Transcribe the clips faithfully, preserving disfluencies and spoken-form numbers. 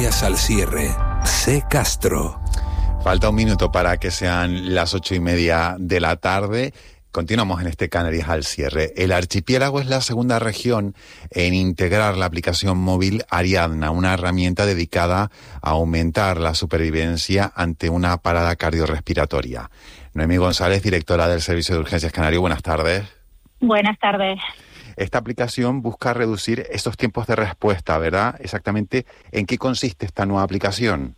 Canarias al cierre. C. Castro. Falta un minuto para que sean las ocho y media de la tarde. Continuamos en este Canarias al cierre. El archipiélago es la segunda región en integrar la aplicación móvil Ariadna, una herramienta dedicada a aumentar la supervivencia ante una parada cardiorrespiratoria. Noemí González, directora del Servicio de Urgencias Canario, buenas tardes. Buenas tardes. Esta aplicación busca reducir esos tiempos de respuesta, ¿verdad? Exactamente, ¿en qué consiste esta nueva aplicación?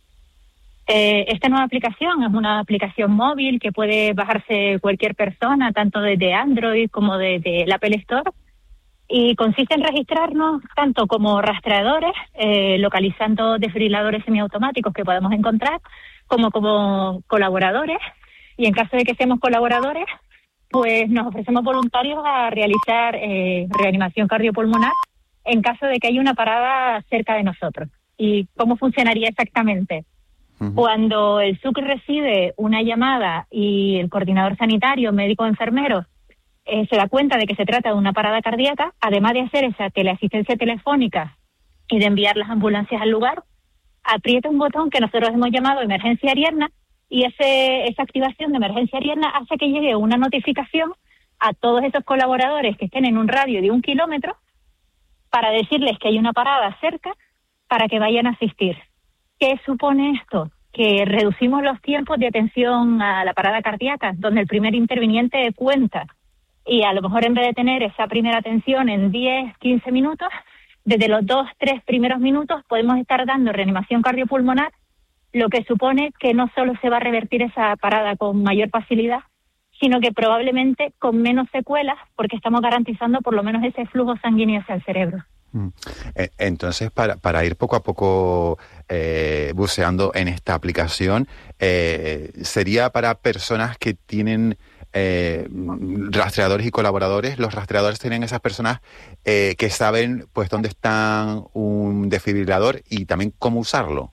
Eh, esta nueva aplicación es una aplicación móvil que puede bajarse cualquier persona, tanto desde Android como desde el Apple Store, y consiste en registrarnos tanto como rastreadores, eh, localizando desfibriladores semiautomáticos que podemos encontrar, como como colaboradores, y en caso de que seamos colaboradores, pues nos ofrecemos voluntarios a realizar eh, reanimación cardiopulmonar en caso de que haya una parada cerca de nosotros. ¿Y cómo funcionaría exactamente? Uh-huh. Cuando el S U C recibe una llamada y el coordinador sanitario, médico o enfermero eh, se da cuenta de que se trata de una parada cardíaca, además de hacer esa teleasistencia telefónica y de enviar las ambulancias al lugar, aprieta un botón que nosotros hemos llamado emergencia Ariadna, y ese, esa activación de emergencia Ariadna hace que llegue una notificación a todos esos colaboradores que estén en un radio de un kilómetro para decirles que hay una parada cerca para que vayan a asistir. ¿Qué supone esto? Que reducimos los tiempos de atención a la parada cardíaca, donde el primer interviniente cuenta, y a lo mejor en vez de tener esa primera atención en diez, quince minutos, desde los dos, tres primeros minutos podemos estar dando reanimación cardiopulmonar, lo que supone que no solo se va a revertir esa parada con mayor facilidad, sino que probablemente con menos secuelas, porque estamos garantizando por lo menos ese flujo sanguíneo hacia el cerebro. Entonces, para, para ir poco a poco eh, buceando en esta aplicación, eh, ¿sería para personas que tienen eh, rastreadores y colaboradores? Los rastreadores tienen esas personas eh, que saben pues dónde está un desfibrilador y también cómo usarlo.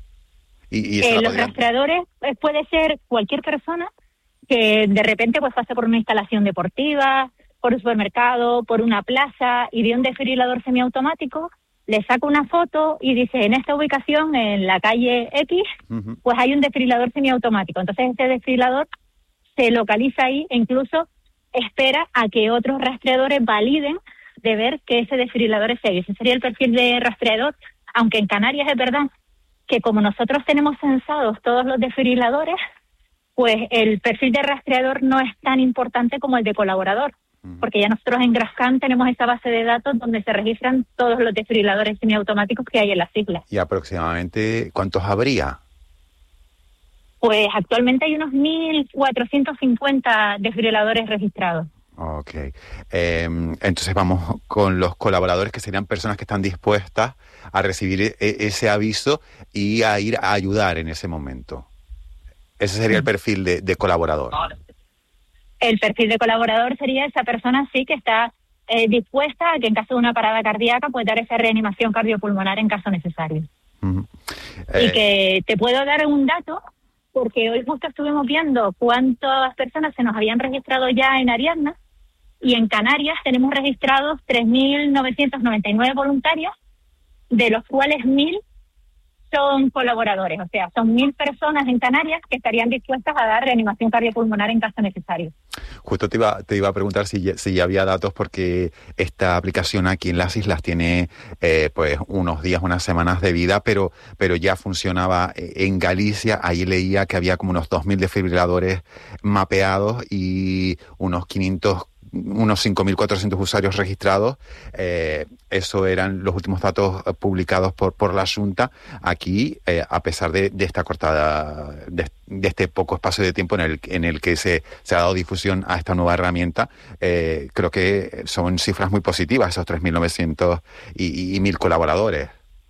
Y, y eh, los podrían... rastreadores eh, puede ser cualquier persona que de repente pues pase por una instalación deportiva, por un supermercado, por una plaza, y ve un desfibrilador semiautomático, le saca una foto y dice, en esta ubicación, en la calle X, uh-huh. pues hay un desfibrilador semiautomático. Entonces este desfibrilador se localiza ahí e incluso espera a que otros rastreadores validen de ver que ese desfibrilador es serio. Ese sería el perfil de rastreador, aunque en Canarias es verdad que como nosotros tenemos censados todos los desfibriladores, pues el perfil de rastreador no es tan importante como el de colaborador, porque ya nosotros en GrafCan tenemos esa base de datos donde se registran todos los desfibriladores semiautomáticos que hay en las islas. ¿Y aproximadamente cuántos habría? Pues actualmente hay unos mil cuatrocientos cincuenta desfibriladores registrados. Ok. Eh, entonces vamos con los colaboradores, que serían personas que están dispuestas a recibir e- ese aviso y a ir a ayudar en ese momento. Ese sería el perfil de, de colaborador. El perfil de colaborador sería esa persona, sí, que está eh, dispuesta a que en caso de una parada cardíaca puede dar esa reanimación cardiopulmonar en caso necesario. Uh-huh. Eh... Y que te puedo dar un dato, porque hoy justo estuvimos viendo cuántas personas se nos habían registrado ya en Ariadna, y en Canarias tenemos registrados tres mil novecientos noventa y nueve voluntarios, de los cuales mil son colaboradores, o sea, son mil personas en Canarias que estarían dispuestas a dar reanimación cardiopulmonar en caso necesario. Justo te iba, te iba a preguntar si ya, si ya había datos, porque esta aplicación aquí en las islas tiene eh, pues unos días, unas semanas de vida, pero, pero ya funcionaba en Galicia. Ahí leía que había como unos dos mil desfibriladores mapeados y unos quinientos unos cinco mil cuatrocientos usuarios registrados. Eh, eso eran los últimos datos publicados por, por la Xunta. Aquí, eh, a pesar de, de esta cortada, de, de este poco espacio de tiempo en el, en el que se, se ha dado difusión a esta nueva herramienta, eh, creo que son cifras muy positivas, esos tres mil novecientos y, y, y mil colaboradores.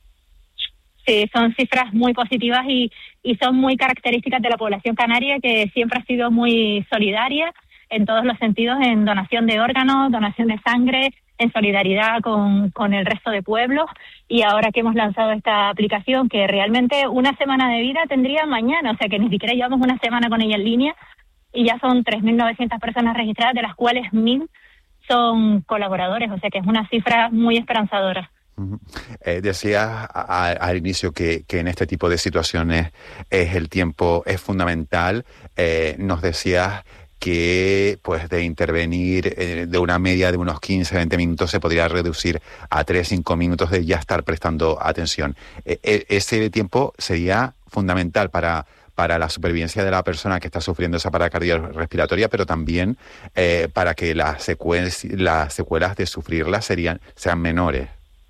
Sí, son cifras muy positivas y, y son muy características de la población canaria, que siempre ha sido muy solidaria en todos los sentidos, en donación de órganos, donación de sangre, en solidaridad con, con el resto de pueblos. Y ahora que hemos lanzado esta aplicación, que realmente una semana de vida tendría mañana, o sea que ni siquiera llevamos una semana con ella en línea, y ya son tres mil novecientas personas registradas, de las cuales mil son colaboradores, o sea que es una cifra muy esperanzadora. Uh-huh. Eh, decías a, a, al inicio que, que en este tipo de situaciones es el tiempo es fundamental. Eh, nos decías que pues de intervenir eh, de una media de unos quince, veinte minutos se podría reducir a tres, cinco minutos de ya estar prestando atención. Eh, eh, ese tiempo sería fundamental para, para la supervivencia de la persona que está sufriendo esa parada cardiorrespiratoria, pero también eh, para que las, secuelas, las secuelas de sufrirla serían, sean menores.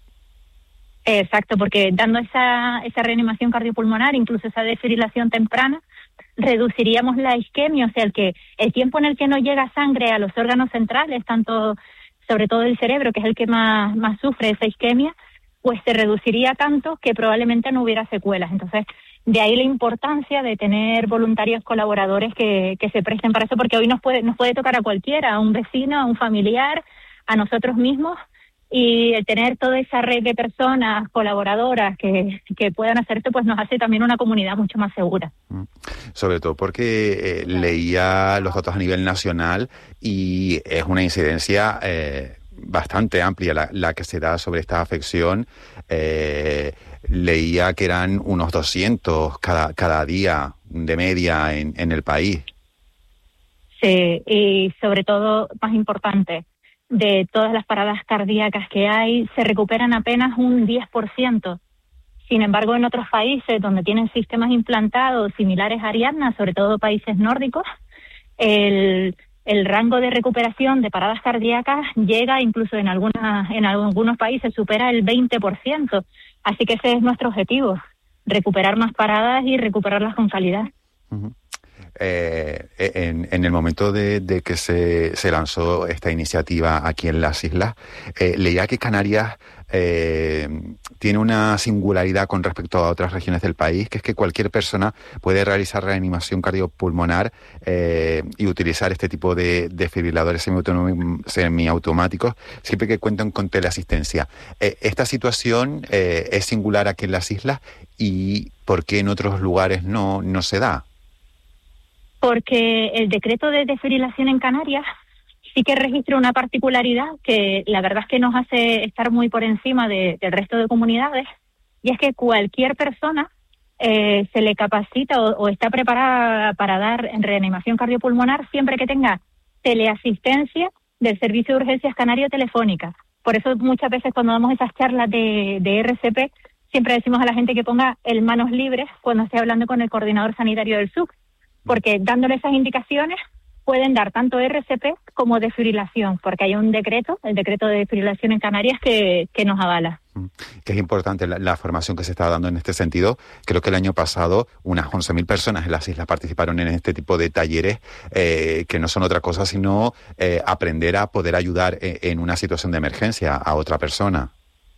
Exacto, porque dando esa, esa reanimación cardiopulmonar, incluso esa desfibrilación temprana, reduciríamos la isquemia, o sea, el que el tiempo en el que no llega sangre a los órganos centrales, tanto sobre todo el cerebro, que es el que más, más sufre esa isquemia, pues se reduciría tanto que probablemente no hubiera secuelas. Entonces, de ahí la importancia de tener voluntarios colaboradores que, que se presten para eso, porque hoy nos puede, nos puede tocar a cualquiera, a un vecino, a un familiar, a nosotros mismos, y el tener toda esa red de personas colaboradoras que, que puedan hacerlo, pues nos hace también una comunidad mucho más segura. Sobre todo porque eh, leía los datos a nivel nacional y es una incidencia eh, bastante amplia la, la que se da sobre esta afección. Eh, leía que eran unos doscientos cada, cada día de media en, en el país. Sí, y sobre todo, más importante, de todas las paradas cardíacas que hay, se recuperan apenas un diez por ciento. Sin embargo, en otros países donde tienen sistemas implantados similares a Ariadna, sobre todo países nórdicos, el, el rango de recuperación de paradas cardíacas llega incluso en, algunas, en algunos países, supera el veinte por ciento. Así que ese es nuestro objetivo, recuperar más paradas y recuperarlas con calidad. Uh-huh. Eh, en, en el momento de, de que se, se lanzó esta iniciativa aquí en las islas, eh, leía que Canarias eh, tiene una singularidad con respecto a otras regiones del país, que es que cualquier persona puede realizar reanimación cardiopulmonar eh, y utilizar este tipo de desfibriladores semiautomáticos siempre que cuentan con teleasistencia. Eh, esta situación eh, es singular aquí en las islas, y ¿por qué en otros lugares no, no se da? Porque el decreto de desfibrilación en Canarias sí que registra una particularidad que la verdad es que nos hace estar muy por encima de, del resto de comunidades, y es que cualquier persona eh, se le capacita o, o está preparada para dar en reanimación cardiopulmonar siempre que tenga teleasistencia del Servicio de Urgencias Canario Telefónica. Por eso muchas veces cuando damos esas charlas de, de R C P siempre decimos a la gente que ponga el manos libres cuando esté hablando con el coordinador sanitario del S U C, porque dándole esas indicaciones pueden dar tanto R C P como desfibrilación, porque hay un decreto, el decreto de desfibrilación en Canarias, que, que nos avala. Que es importante la, la formación que se está dando en este sentido. Creo que el año pasado unas once mil personas en las islas participaron en este tipo de talleres, eh, que no son otra cosa sino eh, aprender a poder ayudar en, en una situación de emergencia a otra persona.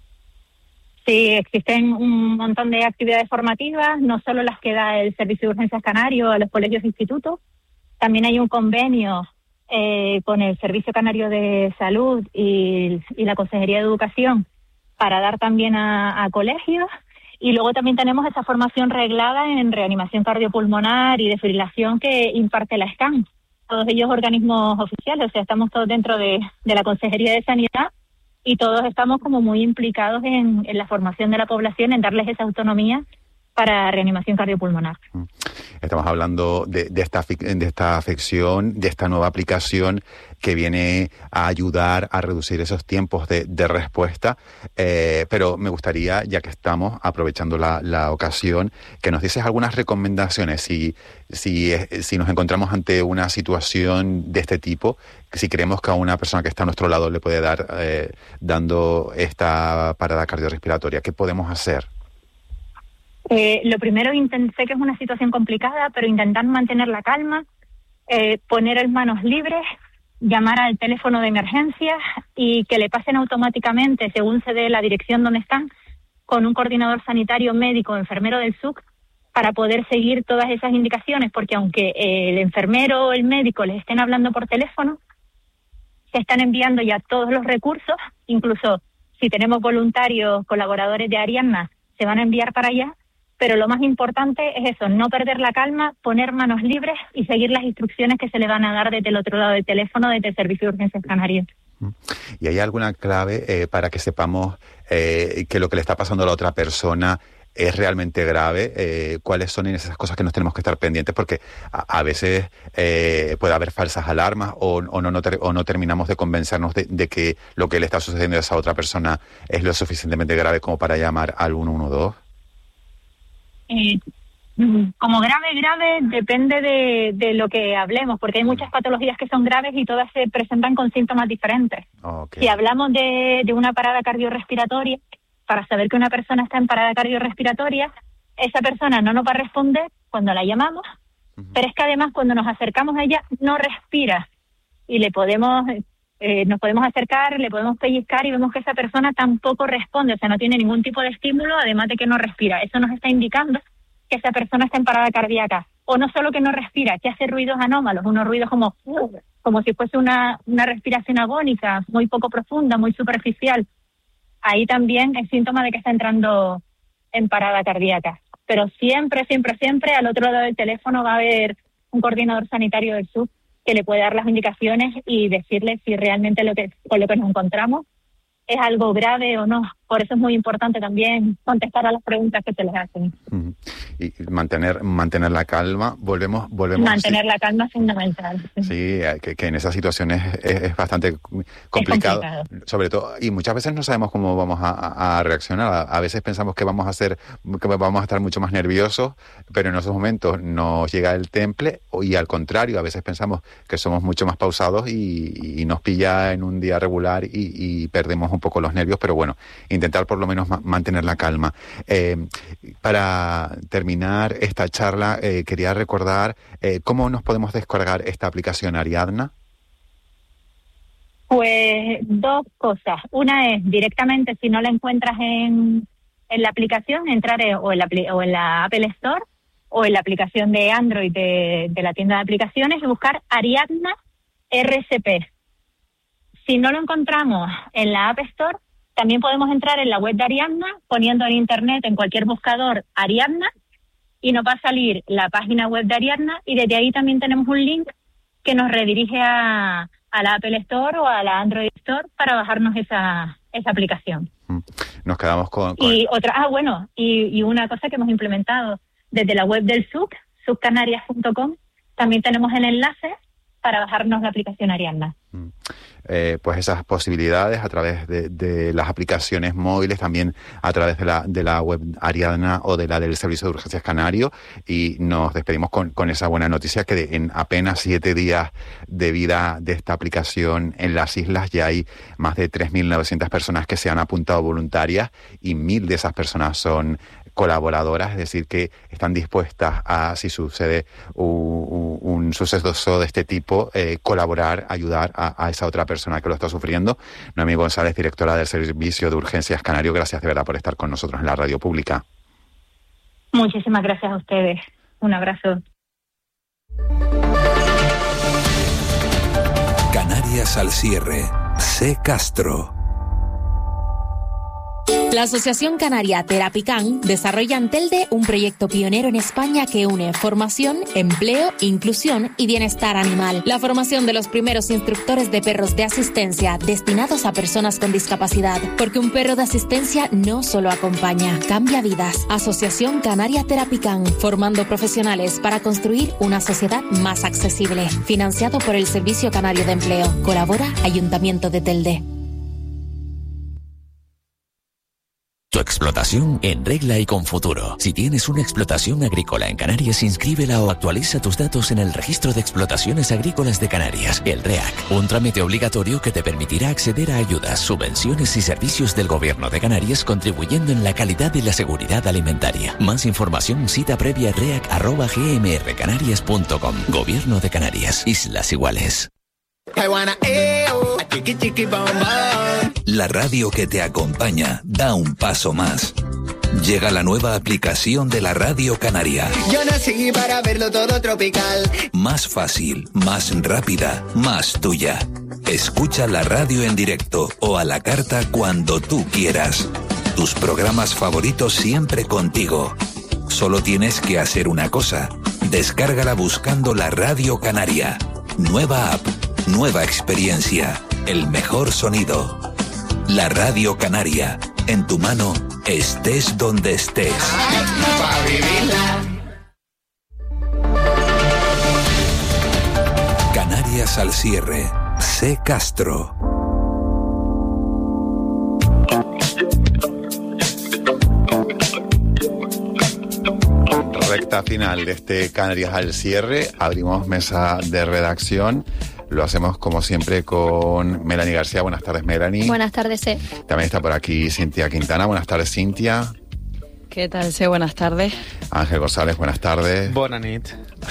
Sí, existen un montón de actividades formativas, no solo las que da el Servicio de Urgencias Canario a los colegios e institutos, también hay un convenio eh, con el Servicio Canario de Salud y, y la Consejería de Educación para dar también a, a colegios, y luego también tenemos esa formación reglada en reanimación cardiopulmonar y desfibrilación que imparte la SCAN, todos ellos organismos oficiales, o sea, estamos todos dentro de, de la Consejería de Sanidad, y todos estamos como muy implicados en, en la formación de la población, en darles esa autonomía para reanimación cardiopulmonar. Estamos hablando de, de, esta, de esta afección, de esta nueva aplicación que viene a ayudar a reducir esos tiempos de, de respuesta, eh, pero me gustaría, ya que estamos aprovechando la, la ocasión, que nos dices algunas recomendaciones si, si, si nos encontramos ante una situación de este tipo, si creemos que a una persona que está a nuestro lado le puede dar eh, dando esta parada cardiorrespiratoria. ¿Qué podemos hacer? Eh, lo primero, sé que es una situación complicada, pero intentar mantener la calma, eh, poner las manos libres, llamar al teléfono de emergencias y que le pasen automáticamente, según se dé la dirección donde están, con un coordinador sanitario, médico, enfermero del S U C, para poder seguir todas esas indicaciones, porque aunque eh, el enfermero o el médico les estén hablando por teléfono, se están enviando ya todos los recursos, incluso si tenemos voluntarios, colaboradores de Ariadna, se van a enviar para allá. Pero lo más importante es eso, no perder la calma, poner manos libres y seguir las instrucciones que se le van a dar desde el otro lado del teléfono, desde el Servicio de Urgencias Canarias. ¿Y hay alguna clave eh, para que sepamos eh, que lo que le está pasando a la otra persona es realmente grave, eh, cuáles son esas cosas que nos tenemos que estar pendientes, porque a, a veces eh, puede haber falsas alarmas o, o, no, no ter, o no terminamos de convencernos de, de que lo que le está sucediendo a esa otra persona es lo suficientemente grave como para llamar al uno uno dos. Eh, como grave, grave, depende de, de lo que hablemos, porque hay muchas patologías que son graves y todas se presentan con síntomas diferentes. Okay. Si hablamos de, de una parada cardiorrespiratoria, para saber que una persona está en parada cardiorrespiratoria, esa persona no nos va a responder cuando la llamamos, uh-huh. pero es que además cuando nos acercamos a ella no respira y le podemos, eh, nos podemos acercar, le podemos pellizcar y vemos que esa persona tampoco responde, o sea, no tiene ningún tipo de estímulo, además de que no respira. Eso nos está indicando que esa persona está en parada cardíaca. O no solo que no respira, que hace ruidos anómalos, unos ruidos como, como si fuese una, una respiración agónica, muy poco profunda, muy superficial. Ahí también es síntoma de que está entrando en parada cardíaca. Pero siempre, siempre, siempre al otro lado del teléfono va a haber un coordinador sanitario del S U C que le puede dar las indicaciones y decirle si realmente lo que, con lo que nos encontramos es algo grave o no. Por eso es muy importante también contestar a las preguntas que se les hacen. Uh-huh. Y mantener mantener la calma. Volvemos volvemos Mantener sí. la calma es fundamental. Sí, que, que en esas situaciones es, es bastante complicado, es complicado. Sobre todo, y muchas veces no sabemos cómo vamos a, a reaccionar. A, a veces pensamos que vamos a hacer, que vamos a estar mucho más nerviosos, pero en esos momentos nos llega el temple, y al contrario, a veces pensamos que somos mucho más pausados y, y nos pilla en un día regular y, y perdemos un poco los nervios, pero bueno, intentar por lo menos ma- mantener la calma. Eh, para terminar esta charla, eh, quería recordar eh, cómo nos podemos descargar esta aplicación Ariadna. Pues dos cosas. Una es directamente, si no la encuentras en, en la aplicación, entrar en, o, en la, o en la Apple Store o en la aplicación de Android de, de la tienda de aplicaciones y buscar Ariadna R C P. Si no lo encontramos en la App Store, también podemos entrar en la web de Ariadna poniendo en internet, en cualquier buscador, Ariadna, y nos va a salir la página web de Ariadna, y desde ahí también tenemos un link que nos redirige a, a la Apple Store o a la Android Store para bajarnos esa, esa aplicación. Nos quedamos con... con... Y otra, ah, bueno, y, y una cosa que hemos implementado desde la web del S U C, subcanarias punto com, también tenemos el enlace para bajarnos la aplicación Ariadna. Mm. Eh, pues esas posibilidades a través de, de las aplicaciones móviles, también a través de la, de la web Ariadna o de la del Servicio de Urgencias Canario, y nos despedimos con, con esa buena noticia que de, en apenas siete días de vida de esta aplicación en las islas ya hay más de tres mil novecientas personas que se han apuntado voluntarias y mil de esas personas son colaboradoras, es decir, que están dispuestas a, si sucede un, un suceso de este tipo, eh, colaborar, ayudar a, a esa otra persona que lo está sufriendo. Noemí González, directora del Servicio de Urgencias Canario, gracias de verdad por estar con nosotros en la radio pública. Muchísimas gracias a ustedes. Un abrazo. Canarias al cierre. C. Castro. La Asociación Canaria Terapican desarrolla en Telde un proyecto pionero en España que une formación, empleo, inclusión y bienestar animal. La formación de los primeros instructores de perros de asistencia destinados a personas con discapacidad. Porque un perro de asistencia no solo acompaña, cambia vidas. Asociación Canaria Terapican, formando profesionales para construir una sociedad más accesible. Financiado por el Servicio Canario de Empleo. Colabora Ayuntamiento de Telde. Tu explotación en regla y con futuro. Si tienes una explotación agrícola en Canarias, inscríbela o actualiza tus datos en el Registro de Explotaciones Agrícolas de Canarias, el REAC. Un trámite obligatorio que te permitirá acceder a ayudas, subvenciones y servicios del Gobierno de Canarias, contribuyendo en la calidad y la seguridad alimentaria. Más información, cita previa reac arroba g m r canarias punto com. Gobierno de Canarias. Islas Iguales. La radio que te acompaña da un paso más. Llega la nueva aplicación de la Radio Canaria. Yo nací para verlo todo tropical. Más fácil, más rápida, más tuya. Escucha la radio en directo o a la carta cuando tú quieras. Tus programas favoritos siempre contigo. Solo tienes que hacer una cosa. Descárgala buscando la Radio Canaria. Nueva app, nueva experiencia, el mejor sonido. La Radio Canaria, en tu mano, estés donde estés. Pa' vivirla. Canarias al cierre. C. Castro. Recta final de este Canarias al cierre. Abrimos mesa de redacción. Lo hacemos como siempre con Melanie García. Buenas tardes, Melanie. Buenas tardes, C. También está por aquí Cintia Quintana. Buenas tardes, Cintia. ¿Qué tal, C? Buenas tardes. Ángel González, buenas tardes. Bonanit.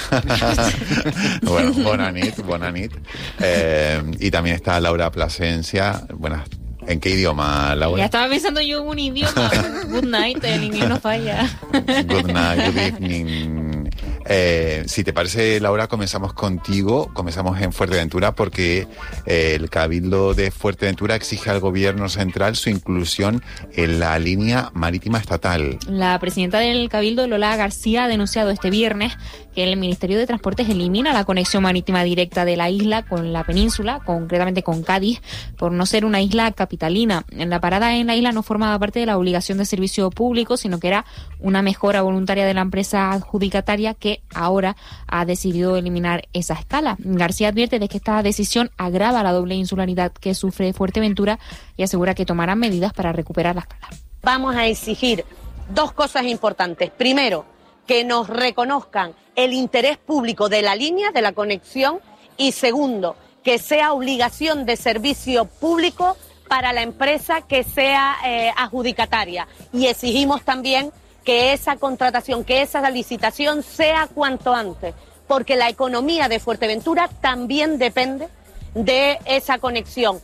Bueno, bonanit, bonanit. Eh, y también está Laura Plasencia. Buenas. ¿En qué idioma, Laura? Ya estaba pensando yo en un idioma. Good night, el inglés no falla. Good night, good evening. Eh, si te parece, Laura, comenzamos contigo. Comenzamos en Fuerteventura porque eh, el Cabildo de Fuerteventura exige al gobierno central su inclusión en la línea marítima estatal. La presidenta del Cabildo, Lola García, ha denunciado este viernes que el Ministerio de Transportes elimina la conexión marítima directa de la isla con la península, concretamente con Cádiz, por no ser una isla capitalina. La parada en la isla no formaba parte de la obligación de servicio público, sino que era una mejora voluntaria de la empresa adjudicataria que ahora ha decidido eliminar esa escala. García advierte de que esta decisión agrava la doble insularidad que sufre Fuerteventura y asegura que tomarán medidas para recuperar la escala. Vamos a exigir dos cosas importantes. Primero, que nos reconozcan el interés público de la línea, de la conexión, y segundo, que sea obligación de servicio público para la empresa que sea eh, adjudicataria. Y exigimos también que esa contratación, que esa licitación sea cuanto antes, porque la economía de Fuerteventura también depende de esa conexión.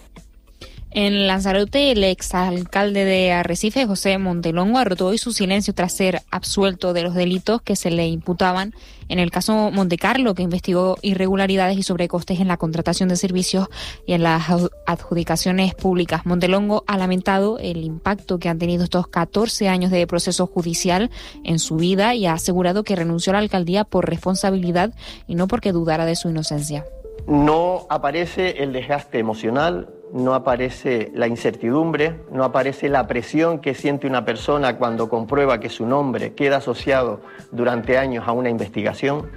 En Lanzarote, el exalcalde de Arrecife, José Montelongo, ha roto hoy su silencio tras ser absuelto de los delitos que se le imputaban en el caso Montecarlo, que investigó irregularidades y sobrecostes en la contratación de servicios y en las adjudicaciones públicas. Montelongo ha lamentado el impacto que han tenido estos catorce años de proceso judicial en su vida y ha asegurado que renunció a la alcaldía por responsabilidad y no porque dudara de su inocencia. No aparece el desgaste emocional, no aparece la incertidumbre, no aparece la presión que siente una persona cuando comprueba que su nombre queda asociado durante años a una investigación,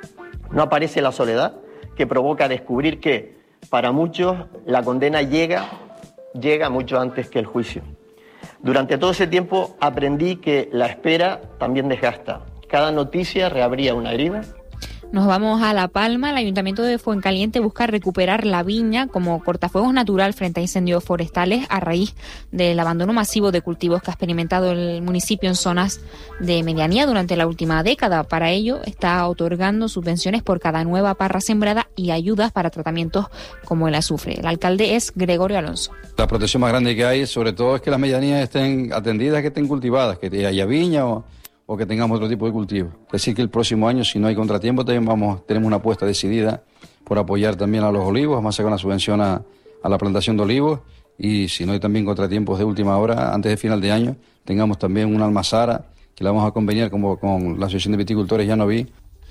no aparece la soledad que provoca descubrir que para muchos la condena llega, llega mucho antes que el juicio. Durante todo ese tiempo aprendí que la espera también desgasta. Cada noticia reabría una herida. Nos vamos a La Palma. El Ayuntamiento de Fuencaliente busca recuperar la viña como cortafuegos natural frente a incendios forestales a raíz del abandono masivo de cultivos que ha experimentado el municipio en zonas de medianía durante la última década. Para ello, está otorgando subvenciones por cada nueva parra sembrada y ayudas para tratamientos como el azufre. El alcalde es Gregorio Alonso. La protección más grande que hay, sobre todo, es que las medianías estén atendidas, que estén cultivadas, que haya viña o... o que tengamos otro tipo de cultivo. Es decir, que el próximo año, si no hay contratiempo, también vamos, tenemos una apuesta decidida por apoyar también a los olivos, vamos a sacar una subvención a, a la plantación de olivos, y si no hay también contratiempos de última hora, antes de final de año, tengamos también una almazara que la vamos a conveniar como con la Asociación de Viticultores Llanoví.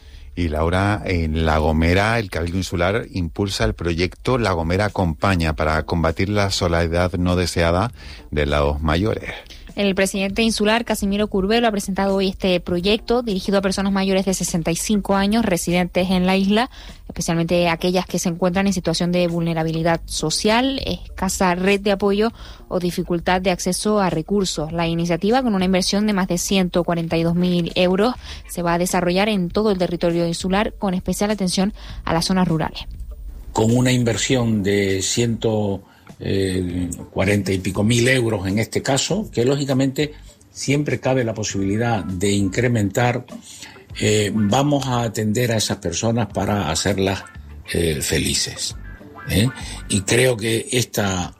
Y Laura, en La Gomera, el Cabildo Insular impulsa el proyecto La Gomera Acompaña para combatir la soledad no deseada de los mayores. El presidente insular, Casimiro Curbelo, ha presentado hoy este proyecto dirigido a personas mayores de sesenta y cinco años residentes en la isla, especialmente aquellas que se encuentran en situación de vulnerabilidad social, escasa red de apoyo o dificultad de acceso a recursos. La iniciativa, con una inversión de más de ciento cuarenta y dos mil euros, se va a desarrollar en todo el territorio insular, con especial atención a las zonas rurales. Con una inversión de ciento Eh, cuarenta y pico mil euros en este caso, que lógicamente siempre cabe la posibilidad de incrementar. Eh, vamos a atender a esas personas para hacerlas eh, felices. ¿eh? Y creo que esta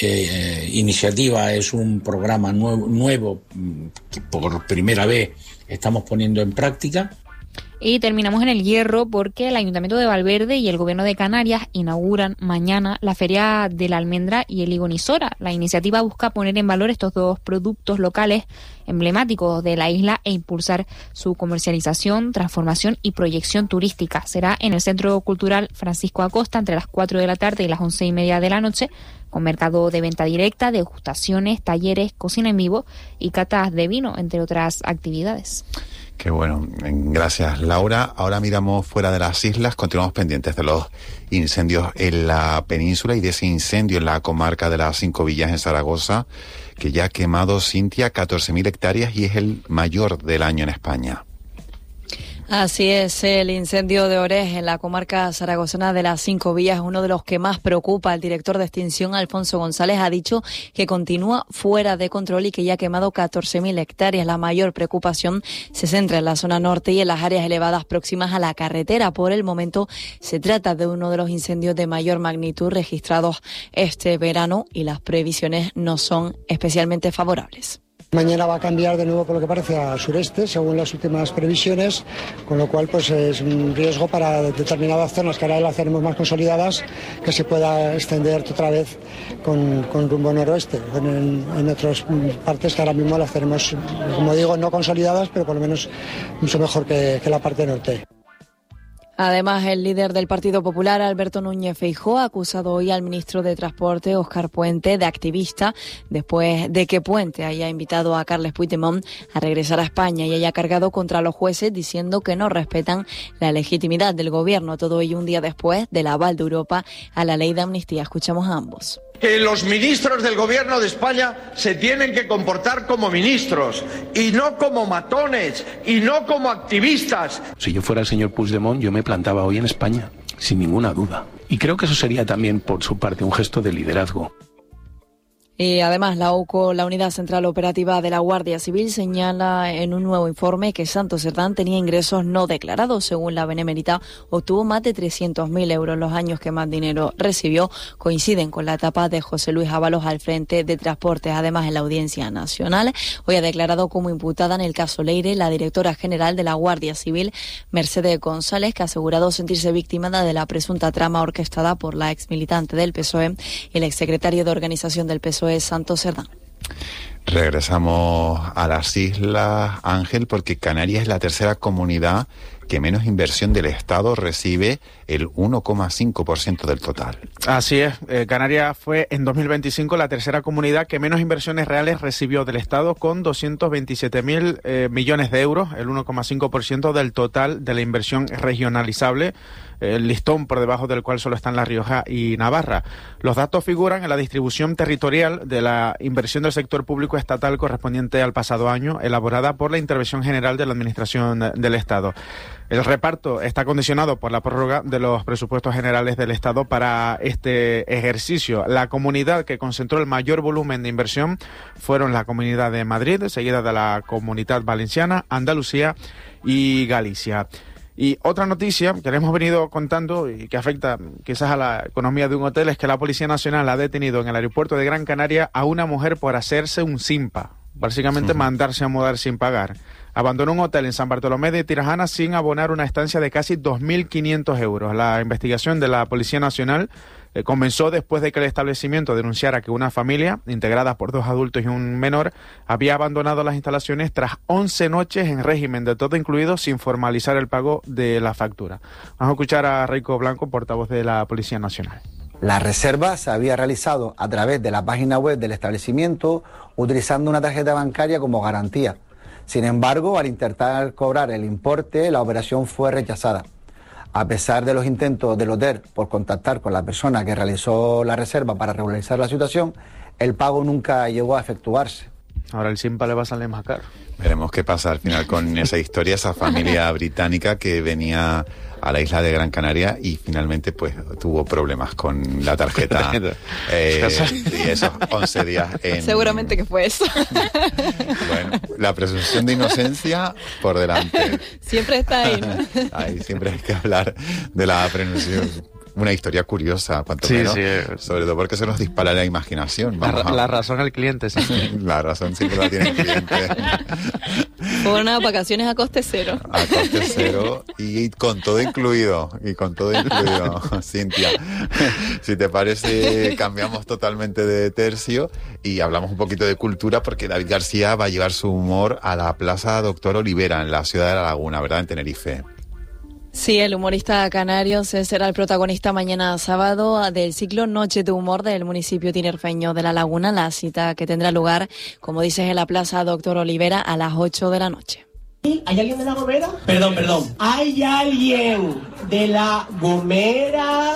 eh, iniciativa es un programa nuevo, nuevo que por primera vez estamos poniendo en práctica. Y terminamos en El Hierro porque el Ayuntamiento de Valverde y el Gobierno de Canarias inauguran mañana la Feria de la Almendra y el Higo Nisora. La iniciativa busca poner en valor estos dos productos locales emblemáticos de la isla e impulsar su comercialización, transformación y proyección turística. Será en el Centro Cultural Francisco Acosta entre las cuatro de la tarde y las once y media de la noche, con mercado de venta directa, degustaciones, talleres, cocina en vivo y catas de vino, entre otras actividades. Qué bueno, gracias Laura. Ahora miramos fuera de las islas, continuamos pendientes de los incendios en la península y de ese incendio en la comarca de las Cinco Villas en Zaragoza, que ya ha quemado, Cintia, catorce mil hectáreas y es el mayor del año en España. Así es, el incendio de Orez en la comarca zaragozana de las Cinco Villas es uno de los que más preocupa. El director de extinción, Alfonso González, ha dicho que continúa fuera de control y que ya ha quemado catorce mil hectáreas. La mayor preocupación se centra en la zona norte y en las áreas elevadas próximas a la carretera. Por el momento se trata de uno de los incendios de mayor magnitud registrados este verano y las previsiones no son especialmente favorables. Mañana va a cambiar de nuevo, por lo que parece, a sureste, según las últimas previsiones, con lo cual pues es un riesgo para determinadas zonas que ahora las tenemos más consolidadas, que se pueda extender otra vez con, con rumbo noroeste, en, en otras partes que ahora mismo las tenemos, como digo, no consolidadas, pero por lo menos mucho mejor que, que la parte norte. Además, el líder del Partido Popular, Alberto Núñez Feijóo, ha acusado hoy al ministro de Transporte, Óscar Puente, de activista, después de que Puente haya invitado a Carles Puigdemont a regresar a España y haya cargado contra los jueces diciendo que no respetan la legitimidad del gobierno. Todo ello un día después del aval de Europa a la ley de amnistía. Escuchamos a ambos. Que los ministros del Gobierno de España se tienen que comportar como ministros y no como matones y no como activistas. Si yo fuera el señor Puigdemont, yo me plantaba hoy en España, sin ninguna duda. Y creo que eso sería también por su parte un gesto de liderazgo. Y además la U C O, la Unidad Central Operativa de la Guardia Civil, señala en un nuevo informe que Santos Cerdán tenía ingresos no declarados. Según la Benemérita, obtuvo más de trescientos mil euros. Los años que más dinero recibió coinciden con la etapa de José Luis Ábalos al frente de Transportes. Además, en la Audiencia Nacional, hoy ha declarado como imputada en el caso Leire la directora general de la Guardia Civil, Mercedes González, que ha asegurado sentirse víctima de la presunta trama orquestada por la exmilitante del P S O E y el exsecretario de Organización del P S O E, Santos Cerdán. Regresamos a las islas, Ángel, porque Canarias es la tercera comunidad que menos inversión del Estado recibe, el uno coma cinco por ciento del total. Así es, eh, Canarias fue en dos mil veinticinco la tercera comunidad que menos inversiones reales recibió del Estado, con doscientos veintisiete mil eh, millones de euros, el uno coma cinco por ciento del total de la inversión regionalizable, el listón por debajo del cual solo están La Rioja y Navarra. Los datos figuran en la distribución territorial de la inversión del sector público estatal correspondiente al pasado año, elaborada por la Intervención General de la Administración del Estado. El reparto está condicionado por la prórroga de los presupuestos generales del Estado para este ejercicio. La comunidad que concentró el mayor volumen de inversión fueron la Comunidad de Madrid, seguida de la Comunidad Valenciana, Andalucía y Galicia. Y otra noticia que le hemos venido contando y que afecta quizás a la economía de un hotel es que la Policía Nacional ha detenido en el aeropuerto de Gran Canaria a una mujer por hacerse un simpa, básicamente uh-huh. mandarse a mudar sin pagar. Abandonó un hotel en San Bartolomé de Tirajana sin abonar una estancia de casi dos mil quinientos euros. La investigación de la Policía Nacional eh, comenzó después de que el establecimiento denunciara que una familia, integrada por dos adultos y un menor, había abandonado las instalaciones tras once noches en régimen de todo incluido sin formalizar el pago de la factura. Vamos a escuchar a Rico Blanco, portavoz de la Policía Nacional. La reserva se había realizado a través de la página web del establecimiento utilizando una tarjeta bancaria como garantía. Sin embargo, al intentar cobrar el importe, la operación fue rechazada. A pesar de los intentos del hotel por contactar con la persona que realizó la reserva para regularizar la situación, el pago nunca llegó a efectuarse. Ahora el simpa le va a salir más caro. Veremos qué pasa al final con esa historia, esa familia británica que venía a la isla de Gran Canaria y finalmente pues tuvo problemas con la tarjeta eh, y esos once días en... Seguramente que fue eso. Bueno, la presunción de inocencia por delante. Siempre está ahí, ¿no? Ahí siempre hay que hablar de la presunción una historia curiosa, cuanto Sí, menos, sí. sobre todo porque se nos dispara la imaginación. La, Vamos ra- a- la razón al cliente, sí. La razón siempre la tiene el cliente. Fue unas vacaciones a coste cero. A coste cero y con todo incluido, y con todo incluido, Cintia. Si te parece, cambiamos totalmente de tercio y hablamos un poquito de cultura, porque David García va a llevar su humor a la Plaza Doctor Olivera, en la ciudad de La Laguna, ¿verdad?, en Tenerife. Sí, el humorista canario será el protagonista mañana sábado del ciclo Noche de Humor del municipio tinerfeño de La Laguna, la cita que tendrá lugar, como dices, en la Plaza Doctor Olivera a las ocho de la noche. ¿Hay alguien de La Gomera? Perdón, perdón. ¿Hay alguien de La Gomera?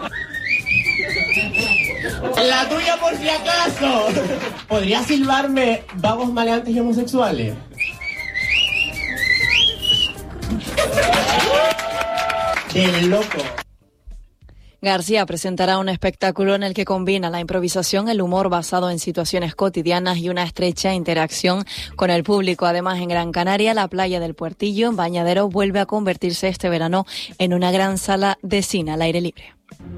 La tuya por si acaso. ¿Podrías silbarme vagos maleantes y homosexuales? Del loco. García presentará un espectáculo en el que combina la improvisación, el humor basado en situaciones cotidianas y una estrecha interacción con el público. Además, en Gran Canaria, la playa del Puertillo, en Bañadero, vuelve a convertirse este verano en una gran sala de cine al aire libre.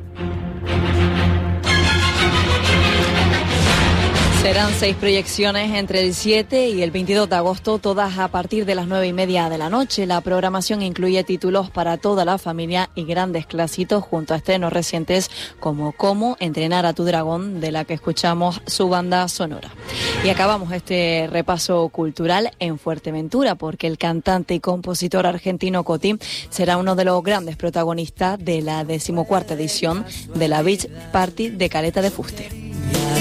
Serán seis proyecciones entre el siete y el veintidós de agosto, todas a partir de las nueve y media de la noche. La programación incluye títulos para toda la familia y grandes clásicos, junto a estrenos recientes como Cómo entrenar a tu dragón, de la que escuchamos su banda sonora. Y acabamos este repaso cultural en Fuerteventura, porque el cantante y compositor argentino Coti será uno de los grandes protagonistas de la decimocuarta edición de la Beach Party de Caleta de Fuste.